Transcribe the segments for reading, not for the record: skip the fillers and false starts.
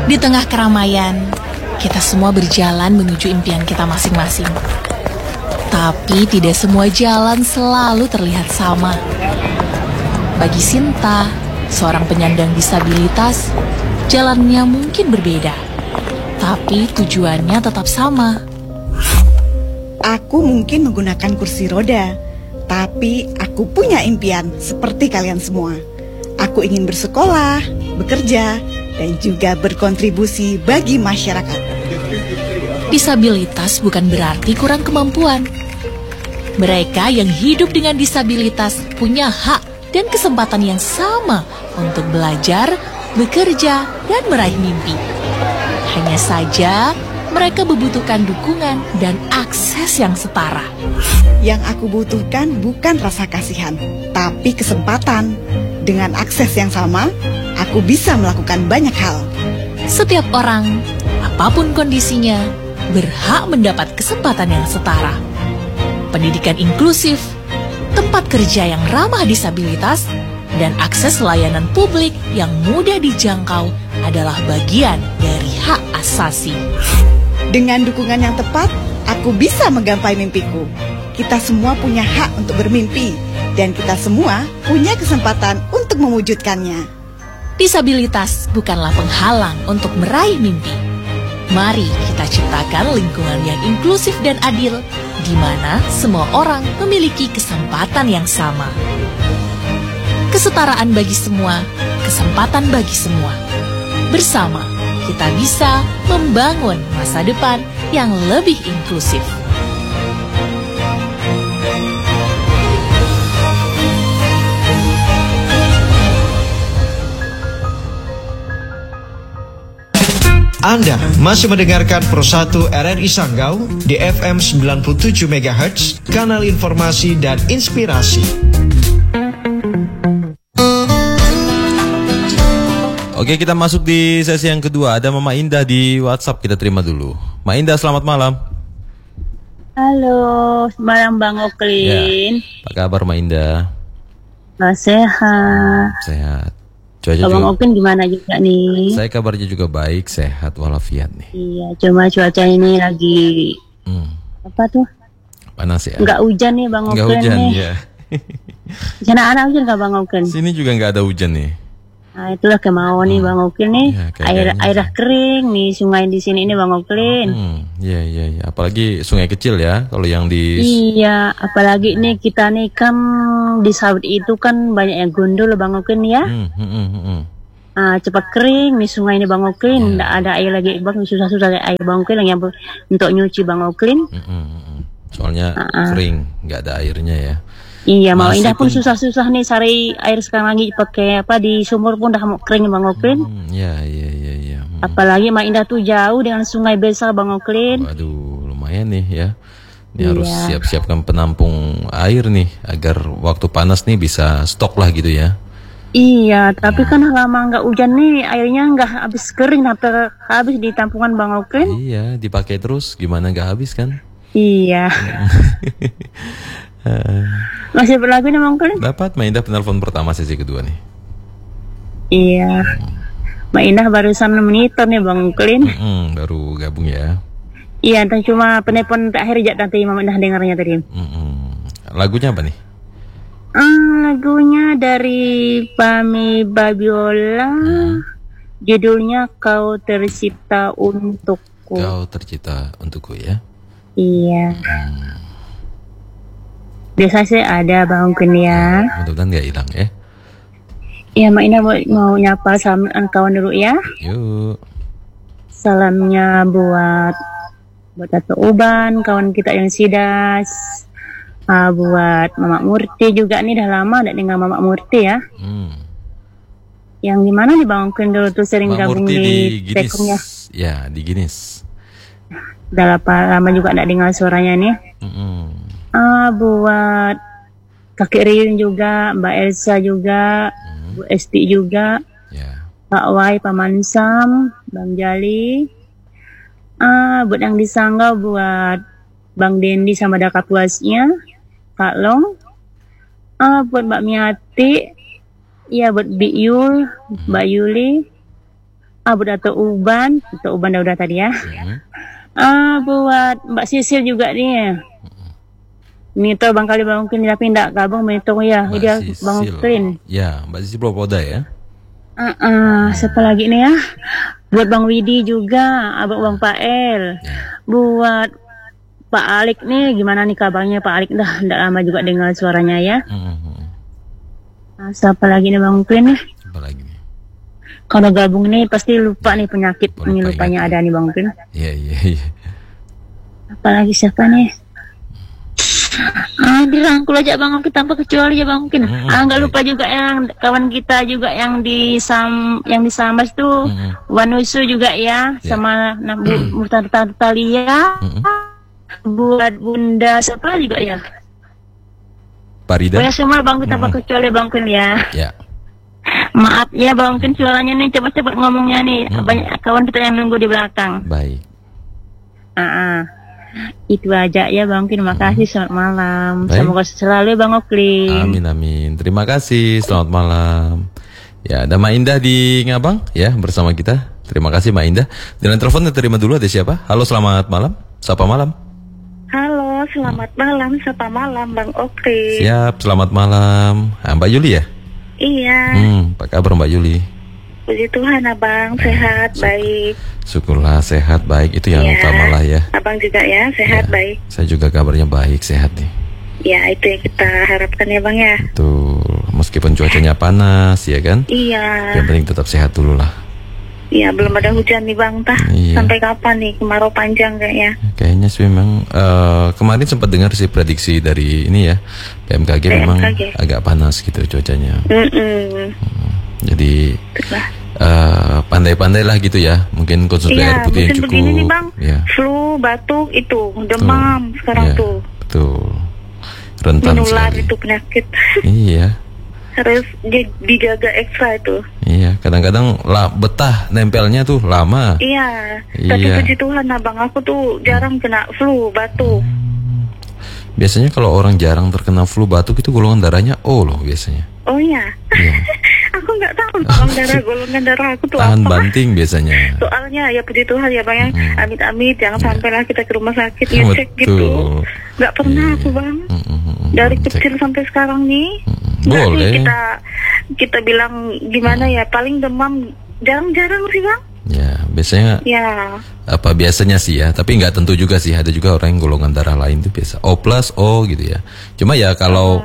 Di tengah keramaian, kita semua berjalan menuju impian kita masing-masing. Tapi tidak semua jalan selalu terlihat sama. Bagi Sinta, seorang penyandang disabilitas, jalannya mungkin berbeda, tapi tujuannya tetap sama. Aku mungkin menggunakan kursi roda, tapi aku punya impian seperti kalian semua. Aku ingin bersekolah, bekerja, dan juga berkontribusi bagi masyarakat. Disabilitas bukan berarti kurang kemampuan. Mereka yang hidup dengan disabilitas punya hak dan kesempatan yang sama untuk belajar, bekerja, dan meraih mimpi. Hanya saja, mereka membutuhkan dukungan dan akses yang setara. Yang aku butuhkan bukan rasa kasihan, tapi kesempatan. Dengan akses yang sama, aku bisa melakukan banyak hal. Setiap orang, apapun kondisinya, berhak mendapat kesempatan yang setara. Pendidikan inklusif, tempat kerja yang ramah disabilitas, dan akses layanan publik yang mudah dijangkau adalah bagian dari hak asasi. Dengan dukungan yang tepat, aku bisa menggapai mimpiku. Kita semua punya hak untuk bermimpi, dan kita semua punya kesempatan untuk mewujudkannya. Disabilitas bukanlah penghalang untuk meraih mimpi. Mari kita ciptakan lingkungan yang inklusif dan adil, di mana semua orang memiliki kesempatan yang sama. Kesetaraan bagi semua, kesempatan bagi semua. Bersama, kita bisa membangun masa depan yang lebih inklusif. Anda masih mendengarkan Pro 1 RRI Sanggau di FM 97 MHz, kanal informasi dan inspirasi. Oke, kita masuk di sesi yang kedua. Ada Mama Indah di WhatsApp, kita terima dulu. Mama Indah, selamat malam. Halo, malam Bang Oklin. Ya, apa kabar Mama Indah? Sehat. Sehat. Cuaca Bang Oklin gimana juga nih? Saya kabarnya juga baik, sehat walafiat nih. Iya, cuma cuaca ini lagi apa tuh? Panas ya? Enggak hujan nih Bang Oklin. Enggak hujan nih. ya. Di sana ada hujan nggak Bang Oklin? Sini juga nggak ada hujan nih. Nah, itulah kemauan nih Bang Oklin nih. Ya, air kering nih sungai di sini ini Bang Oklin. Iya. Apalagi sungai kecil ya, kalau yang di. Iya, apalagi nih kita nih kan di sawit itu kan banyak yang gundul Bang Oklin ya. Cepat kering nih sungai ini Bang Oklin. Nggak ada air lagi Bang, susah-susah air Bang Oklin yang untuk nyuci Bang Oklin. Soalnya kering, nggak ada airnya ya. Iya, mau Indah pun susah-susah nih cari air sekarang lagi pakai apa di sumur pun udah mau kering Bang Oklin. Iya. Apalagi Mak Indah tuh jauh dengan sungai besar Bang Oklin. Waduh, lumayan nih ya. Ini harus siap-siapkan penampung air nih agar waktu panas nih bisa stok lah gitu ya. Iya, tapi kan lama nggak hujan nih airnya nggak habis kering, habis di tampungan Bang Oklin. Iya, dipakai terus gimana nggak habis kan? Iya. Masih berlagu nih Bang Oklin? Dapat Mbak Indah penelpon pertama sesi kedua nih. Iya. Mbak Indah barusan monitor nih Bang Oklin. Baru gabung ya. Iya, dan cuma penelpon terakhir aja nanti Mbak Indah dengarnya tadi. Lagunya apa nih? Lagunya dari Pami Babiola. Judulnya Kau Tercipta Untukku. Kau tercipta untukku ya. Iya. Biasa sih ada Bang Oklin ya. Mudah-mudahan gak hilang ya. Iya, Mak Ina mau nyapa salam kawan dulu ya. Yuk. Salamnya buat Dato Uban, kawan kita yang sidas. Buat Mama Murti juga nih, dah lama gak dengar Mama Murti ya. Yang gimana nih Bang Oklin dulu tuh sering Mama gabung Murti di Ginis. Tekumnya. Ya, di Ginis. Udah lama juga gak dengar suaranya nih. Buat Kakek Riun juga, Mbak Elsa juga, Bu Esti juga, Pak Wai, Paman Sam, Bang Jali. Buat yang di Sanggau, buat Bang Dendi sama Daka Puasnya, Kak Long. Buat Mbak Miati, ya buat Bi Yul, Mbak Yuli. buat Dato' Uban udah tadi ya. Buat Mbak Sisil juga nih. Minta Bang Kali Bang Klin tapi enggak gabung minta ya. Dia Bang Klin. Ya, Mbak Sisil Propoda ya. Siapa lagi nih ya? Buat Bang Widi juga, Bang Pael. Buat Pak Alik nih, gimana nih kabarnya Pak Alik? Enggak lama juga dengar suaranya ya. Siapa lagi nih Bang Klin nih? Siapa lagi nih? Kalau gabung nih pasti lupa nih penyakit ini lupanya ada nih Bang Klin. Iya. Apalagi siapa nih? Dirangkul aja Bang Mungkin tanpa kecuali ya Bang Mungkin. Nggak lupa juga yang kawan kita juga yang di Sambas tuh, Wanusu juga ya, sama Bu Talia. Buat Bunda siapa juga ya? Parida. Ya semua Bang Mungkin tanpa kecuali Bang Mungkin ya. Ya. Maaf ya Bang Mungkin suaranya nih cepat-cepat ngomongnya nih. Banyak kawan kita yang nunggu di belakang. Baik. Itu aja ya Bang Klin. Terima kasih, selamat malam. Baik. Semoga selalu Bang Oklin. Amin. Terima kasih, selamat malam. Ya, ada Mak Indah di Ngabang ya bersama kita. Terima kasih Mak Indah. Dengan telepon terima dulu, ada siapa? Halo, selamat malam. Sapa malam. Halo, selamat malam. Sapa malam Bang Oklin. Siap, selamat malam. Mbak Yuli ya? Iya. Apa kabar Mbak Yuli? Puji Tuhan Abang, sehat, baik. Syukurlah sehat, baik. Itu yang utama lah ya. Abang juga ya, sehat, baik. Saya juga kabarnya baik, sehat nih. Ya, itu yang kita harapkan ya Bang ya. Betul, meskipun cuacanya panas ya kan. Iya. Yang penting tetap sehat dulu lah. Iya, belum ada hujan nih Bang, sampai kapan nih kemarau panjang kayaknya. Kayaknya sih memang kemarin sempat dengar sih prediksi dari ini ya, BMKG memang agak panas gitu cuacanya. Jadi pandai-pandai lah gitu ya, mungkin konsumsi air putih yang cukup. Begini nih Bang, flu, batuk itu, demam sekarang tuh. Betul. Rentan menular sekali. Itu penyakit. Iya. Harus dijaga ekstra itu. Iya, kadang-kadang betah nempelnya tuh lama. Iya. Tapi puji Tuhan Abang, aku tuh jarang kena flu, batuk. Biasanya kalau orang jarang terkena flu batuk itu golongan darahnya O loh biasanya. Oh iya. Aku nggak tahu golongan darah aku tuh tahan apa. Banting biasanya. Soalnya ya puji Tuhan ya Bang ya. Amit-amit jangan sampailah kita ke rumah sakit ya cek gitu. Nggak pernah aku Bang. Dari kecil sampai sekarang nih. Boleh. Kita bilang gimana ya, paling demam jarang-jarang sih Bang. Ya, biasanya. Ya. Biasanya sih ya, tapi nggak tentu juga sih. Ada juga orang yang golongan darah lain tuh biasa O plus O gitu ya. Cuma ya kalau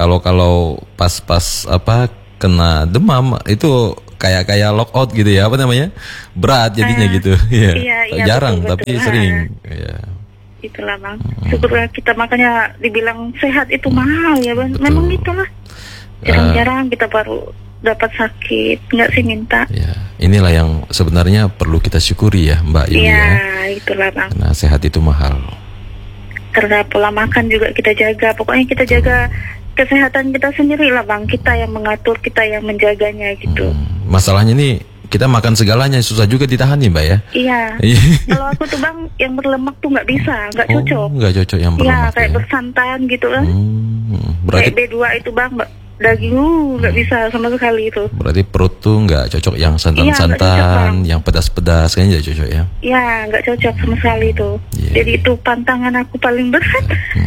pas kena demam itu kayak lockout gitu ya, apa namanya, berat jadinya gitu. Iya, jarang betul, tapi sering. Ya. Itulah Bang. Syukurlah kita makanya dibilang sehat itu mahal ya Bang. Memang itulah. Jarang-jarang kita baru dapat sakit, nggak sih minta. Ya, inilah yang sebenarnya perlu kita syukuri ya Mbak Yuli ya. Itulah Bang. Karena sehat itu mahal. Karena pola makan juga kita jaga. Pokoknya kita jaga kesehatan kita sendiri lah Bang. Kita yang mengatur, kita yang menjaganya gitu. Masalahnya nih kita makan segalanya susah juga ditahan nih Mbak ya. Iya. Kalau aku tuh Bang yang berlemak tuh nggak bisa, nggak cocok. Nggak cocok yang berlemak. Iya, kayak bersantan gitu kan. Berarti kayak B2 itu Bang, daging nggak bisa sama sekali itu. Berarti perut tuh nggak cocok yang santan-santan, yang pedas-pedas kayaknya nggak cocok ya? Iya, nggak cocok sama sekali itu. Jadi itu pantangan aku paling berat.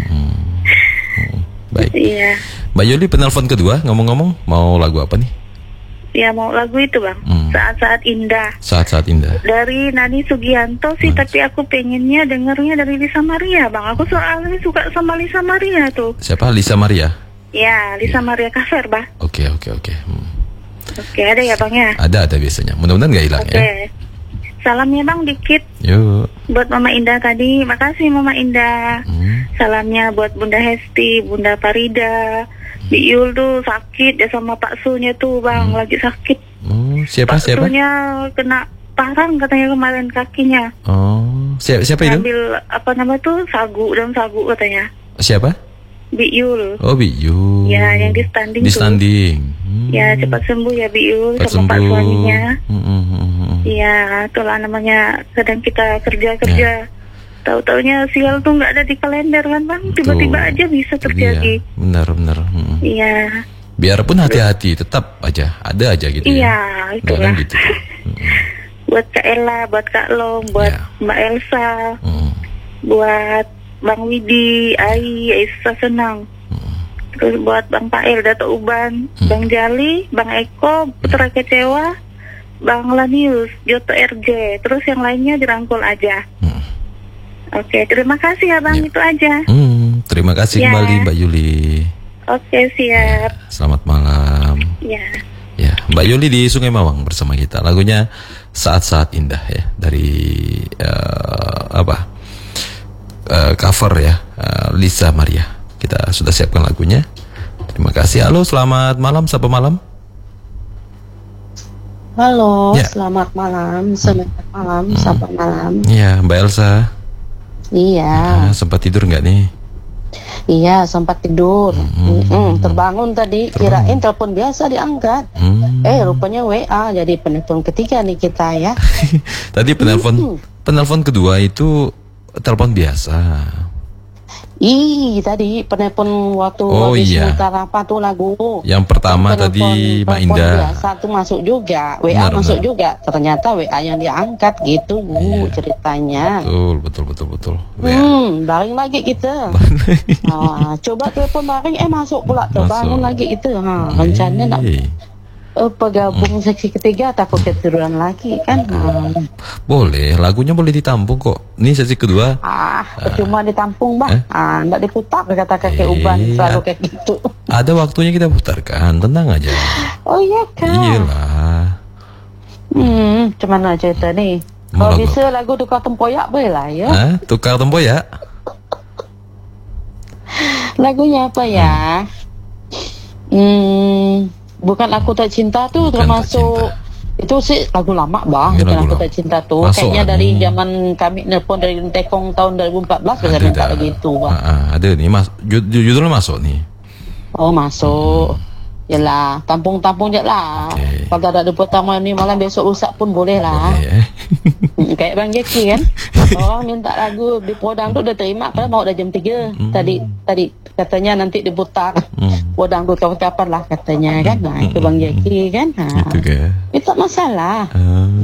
Baik. Iya. Mbak Yuli penelpon kedua, ngomong-ngomong mau lagu apa nih? Ya mau lagu itu Bang, Saat-Saat Indah. Saat-Saat Indah. Dari Nani Sugianto sih, tapi aku pengennya dengernya dari Lisa Maria Bang. Aku soalnya suka sama Lisa Maria tuh. Siapa? Lisa Maria? Ya, Lisa Maria Kafer Bang. Oke. Oke, ada ya Bang ya? Ada biasanya, mudah-mudahan gak hilang ya. Salamnya Bang dikit. Yuk. Buat Mama Indah tadi, makasih Mama Indah. Salamnya buat Bunda Hesti, Bunda Farida. Biul tuh sakit ya sama Pak Sulnya tuh Bang, lagi sakit. Siapa? Pak Sulnya kena parang katanya kemarin kakinya. Siapa itu? Ambil apa nama tuh sagu katanya. Siapa? Biul. Oh Biul. Ya yang di standing. Ya cepat sembuh ya Biul sama Pak suaminya. Iya itulah namanya kadang kita kerja. Tahu-taunya sial tuh nggak ada di kalender kan Bang, tiba-tiba aja bisa terjadi. Benar. Iya. Biarpun hati-hati, tetap aja ada aja gitu. Iya, itu lah. Gitu. buat Kak Ella, buat Kak Long, buat Mbak Elsa, buat Bang Widi, Aisyah Senang. Terus buat Bang Pael, Dato Uban, Bang Jali, Bang Eko, Putra Kecewa, Bang Lanius, Joto RJ. Terus yang lainnya dirangkul aja. Oke, terima kasih ya Bang, itu aja. Terima kasih kembali Mbak Yuli. Oke, siap. Selamat malam. Ya, Mbak Yuli di Sungai Mawang bersama kita. Lagunya Saat-Saat Indah ya, dari cover ya, Lisa Maria. Kita sudah siapkan lagunya. Terima kasih. Halo, selamat malam. Sapa malam. Halo, selamat malam. Selamat malam. Sapa malam. Iya, Mbak Elsa. Iya. Sempat tidur nggak nih? Iya, sempat tidur. Terbangun tadi, kirain telepon biasa diangkat. Rupanya WA, jadi penelpon ketiga nih kita ya. Tadi penelpon kedua itu telepon biasa. Tadi penelpon waktu sementara apa tuh lagu. Yang pertama tadi Mbak Indah. Biasa tuh masuk juga, WA masuk juga. Ternyata WA yang diangkat gitu ceritanya. Betul. Baring lagi kita. Coba telepon baring, masuk pula terbangun lagi itu. Rencana nak gabung seksi ketiga, takut ketiduran lagi kan. Boleh, lagunya boleh ditampung kok. Ini sesi kedua. Percuma ditampung Bang. Nggak diputar kata kakek Uban, selalu kayak gitu. Ada waktunya kita putarkan, tenang aja. Oh iya kan. Iyalah. Cuman aja tadi. Kalau bisa lagu Tukar Tempoyak boleh lah ya. Tukar Tempoyak. Lagunya apa ya? Bukan Aku Tak Cinta tuh termasuk itu sih lagu lama Bang. Bukan Aku Tak Cinta tuh kayaknya dari zaman kami nelpon dari Tekong tahun 2014 bisa minta begitu Bang. Ada nih judulnya masuk nih. Oh masuk. Yalah, tampung-tampung je lah. Kalau tak ada pertama ni malam besok rusak pun boleh lah. Kayak Bang Jeki kan. Orang minta lagu di Podang tu dah terima kalau mau dah jam 3. Tadi katanya nanti diputar. Podang tu kapan lah katanya kan. Itu Bang Jeki kan. Itu ke? Itu tak masalah.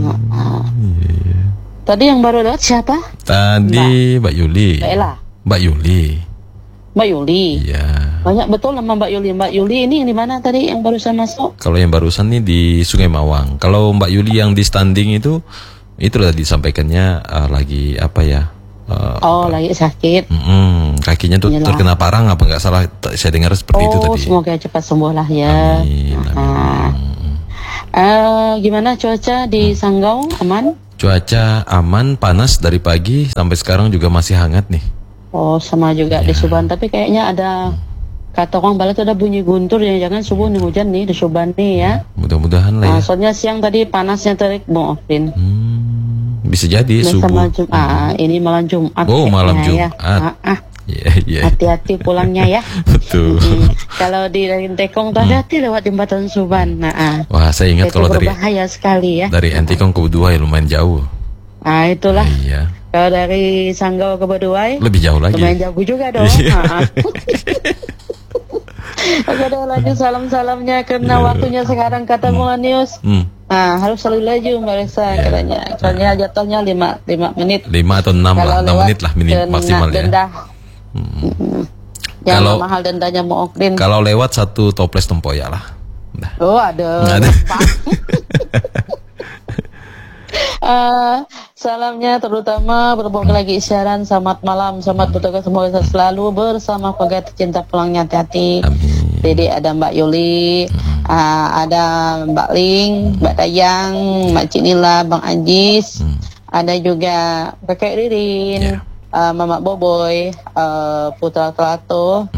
Tadi yang baru lewat siapa? Tadi Mbak Yuli. Mbak Yuli. Iya. Banyak betul nama Mbak Yuli. Mbak Yuli ini di mana tadi yang barusan masuk? Kalau yang barusan nih di Sungai Mawang. Kalau Mbak Yuli yang di standing itu tadi disampaikannya lagi apa ya? Lagi sakit. Kakinya tuh terkena parang apa nggak salah? Saya dengar seperti itu tadi. Semoga cepat sembuh lah ya. Amin. Gimana cuaca di Sanggau? Aman? Cuaca aman, panas dari pagi sampai sekarang juga masih hangat nih. Sama juga di Suban, tapi kayaknya ada kata orang bala tuh ada bunyi guntur ya, jangan subuh nih hujan nih di Suban nih ya. Mudah-mudahan lah ya. Soalnya siang tadi panasnya terik maafin. Bisa jadi subuh. Ini malam Jumat. Malam Jumat. Ya. Hati-hati pulangnya ya. Betul. Kalau di Tekong tuh hati lewat jembatan Suban. Wah, saya ingat kalau dari berbahaya sekali ya. Dari Entikong ke Beduai lumayan jauh. Itulah. Iya. Kalau dari Sanggau ke Beduai lebih jauh lagi. Lumayan jauh juga dong. Oke, ada lagi salam-salamnya karena waktunya sekarang kata Mulanius. Harus selalu laju Mbak Resa katanya. Soalnya jatuhnya 5 menit. 5 atau 6 menit lah maksimal ya. Yang mahal dendanya mau Okrin. Kalau lewat 1 toples tempoyak lah. Ada. Salamnya terutama berhubung lagi siaran. Selamat malam, selamat bertugas, semoga selalu bersama keluarga tercinta, pulangnya hati-hati. Jadi ada Mbak Yuli, ada Mbak Ling, Mbak Dayang, Mbak Cik Nila, Bang Ajis, ada juga Kakek Ririn, Mama Boboy, Putra Telato.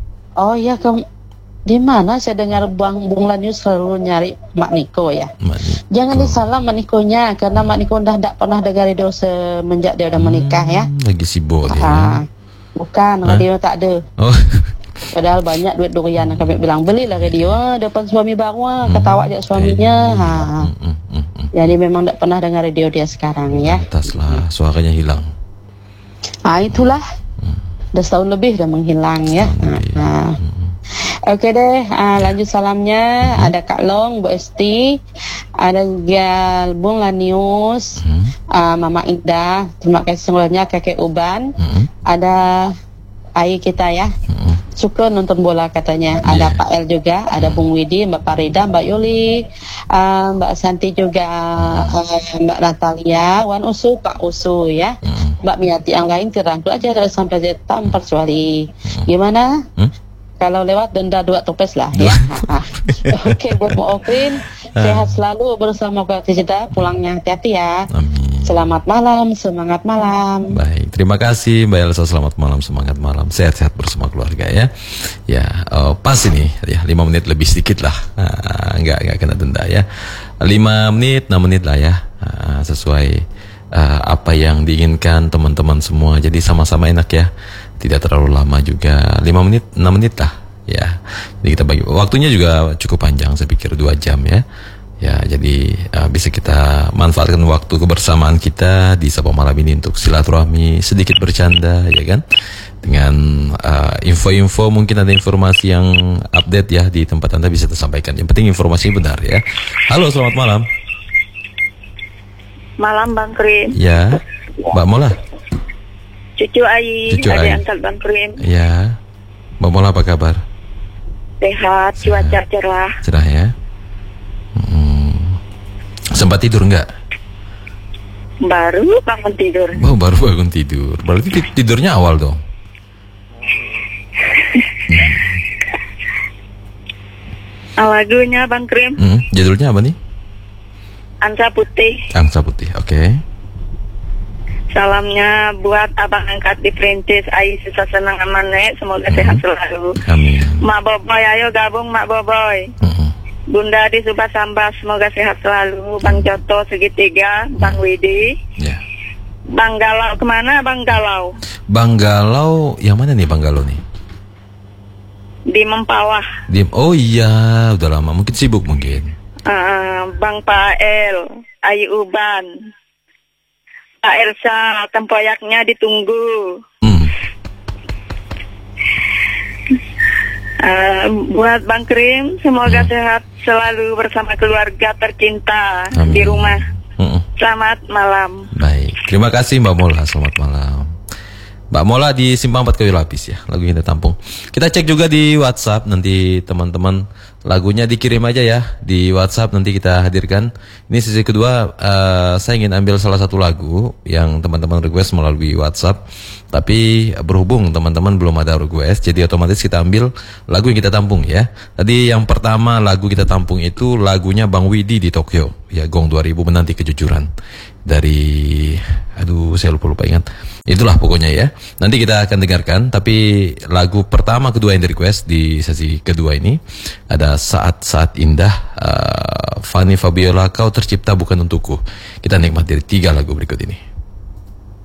Di mana saya dengar Bung Lanius selalu nyari Mak Niko ya. Jangan disalah Mak Nikonya, karena Mak Niko udah tidak pernah dengar radio semenjak dia udah menikah ya. Lagi sibuk dia. Bukan, radio tak ada. Padahal banyak duit durian. Kami bilang belilah radio depan suami baru, ketawa aja suaminya. Jadi memang tidak pernah dengar radio dia sekarang ya. Ataslah, suaranya hilang. Itulah. Udah setahun lebih udah menghilang ya. Oke deh, lanjut salamnya. Ada Kak Long, Bu Esti, ada juga Bung Lanius, Mama Indah, terima kasih semuanya, Kakek Uban, ada Ai kita ya, syukur nonton bola katanya. Ada Pak El juga, ada Bung Widi, Mbak Farida, Mbak Yuli, Mbak Santi juga, Mbak Natalia, Wan Usu, Pak Usu ya, Mbak Miati, yang lain dirangkul aja dari sampai Z tanpa kecuali. Gimana? Kalau lewat denda 2 toples lah ya. Oke, buat mau Opin, sehat selalu bersama keluarga kita, pulangnya hati-hati ya. Amin. Selamat malam, semangat malam. Baik, terima kasih Mbak Elsa, selamat malam, semangat malam, sehat-sehat bersama keluarga ya. Ya, pas ini ya 5 menit lebih sedikit lah, nggak kena denda ya. 5 menit, 6 menit lah ya, sesuai apa yang diinginkan teman-teman semua. Jadi sama-sama enak ya, tidak terlalu lama juga, 5 menit, 6 menit lah ya. Jadi kita bagi waktunya juga cukup panjang, saya pikir 2 jam ya. Ya, jadi bisa kita manfaatkan waktu kebersamaan kita di Sapa Malam ini untuk silaturahmi, sedikit bercanda ya kan. Dengan info-info, mungkin ada informasi yang update ya di tempat Anda bisa tersampaikan. Yang penting informasinya benar ya. Halo, selamat malam. Malam Bang Krim. Ya, Mbak Mola. Cucu Ayi, ada angkat Bang Krim. Ya, Mbak Mola apa kabar? Sehat, cuaca cerah. Cerah ya. Sempat tidur enggak? Baru bangun tidur. Oh, baru bangun tidur. Berarti tidurnya awal dong. Lagunya Bang Krim. Judulnya apa nih? Angsa Putih. Angsa Putih, oke. Salamnya buat abang angkat di Perintis, Ai susah senang aman semoga sehat selalu. Amin. Mak Boboy, ayo gabung Mak Boboy. Bunda di Subah Sambas, semoga sehat selalu. Bang Joto Segitiga, Bang Widi. Ya. Bang Galau kemana Bang Galau? Bang Galau, yang mana nih Bang Galau nih? Di Mempawah. Oh iya, udah lama, mungkin sibuk mungkin. Bang Pael, Ayu Uban, Pak Elsa, tempoyaknya ditunggu. Buat Bang Krim, semoga sehat selalu bersama keluarga tercinta. Amin. Di rumah. Selamat malam. Baik, terima kasih Mbak Mola, selamat malam. Mbak Mola di Simpang 4 Kayu Lapis ya, lagu kita tampung. Kita cek juga di WhatsApp, nanti teman-teman lagunya dikirim aja ya di WhatsApp, nanti kita hadirkan. Ini sesi kedua, saya ingin ambil salah satu lagu yang teman-teman request melalui WhatsApp. Tapi berhubung teman-teman belum ada request, jadi otomatis kita ambil lagu yang kita tampung ya. Tadi yang pertama lagu kita tampung itu lagunya Bang Widi di Tokyo ya, Gong 2000 Menanti Kejujuran. Dari saya lupa ingat. Itulah pokoknya ya. Nanti kita akan dengarkan, tapi lagu pertama kedua yang di request di sesi kedua ini ada Saat-Saat Indah, Fanny Fabiola, Kau Tercipta Bukan Untukku. Kita nikmati dari 3 lagu berikut ini.